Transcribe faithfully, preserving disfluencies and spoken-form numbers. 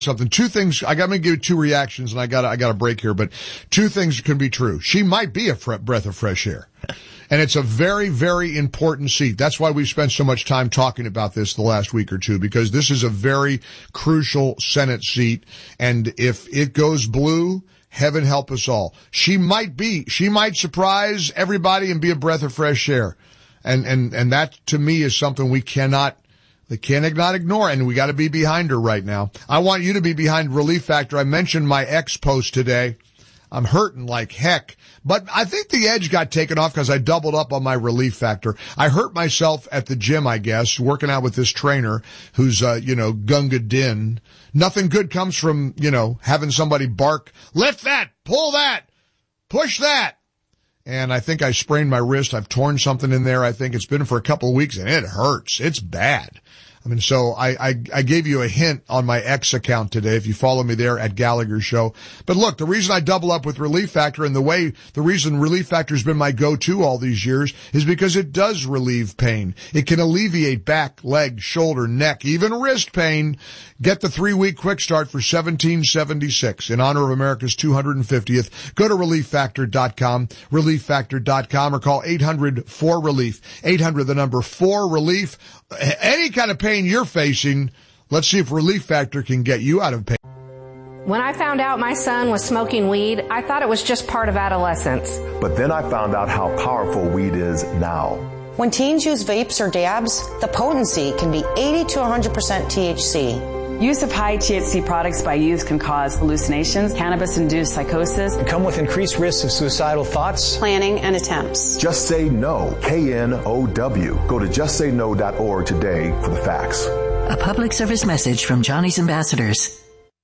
something. Two things, I got to give two reactions, and I got I got a break here, but two things can be true. She might be a fre- breath of fresh air. And it's a very, very important seat. That's why we've spent so much time talking about this the last week or two, because this is a very crucial Senate seat. And if it goes blue, heaven help us all. She might be, she might surprise everybody and be a breath of fresh air. And, and, and that to me is something we cannot They cannot ignore, and we got to be behind her right now. I want you to be behind Relief Factor. I mentioned my ex post today. I'm hurting like heck, but I think the edge got taken off because I doubled up on my Relief Factor. I hurt myself at the gym, I guess, working out with this trainer who's, uh, you know, Gunga Din. Nothing good comes from, you know, having somebody bark, lift that, pull that, push that. And I think I sprained my wrist. I've torn something in there. I think it's been for a couple of weeks, and it hurts. It's bad. I mean, so I, I, I gave you a hint on my X account today, if you follow me there at Gallagher Show. But look, the reason I double up with Relief Factor, and the way, the reason Relief Factor has been my go-to all these years, is because it does relieve pain. It can alleviate back, leg, shoulder, neck, even wrist pain. Get the three-week quick start for seventeen seventy-six in honor of America's two hundred fiftieth. Go to relief factor dot com, relief factor dot com, or call eight hundred four relief. eight hundred, the number four relief. Any kind of pain you're facing, let's see if Relief Factor can get you out of pain. When I found out my son was smoking weed, I thought it was just part of adolescence. But then I found out how powerful weed is now. When teens use vapes or dabs, the potency can be eighty to one hundred percent T H C. Use of high T H C products by youth can cause hallucinations, cannabis-induced psychosis, and come with increased risks of suicidal thoughts, planning, and attempts. Just Say No, K N O W. Go to just say no dot org today for the facts. A public service message from Johnny's Ambassadors.